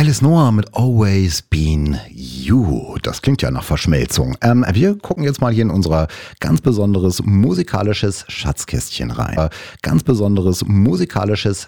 Alice Noah mit Always Been You. Das klingt ja nach Verschmelzung. Wir gucken jetzt mal hier in unser ganz besonderes musikalisches Schatzkästchen rein. Ganz besonderes musikalisches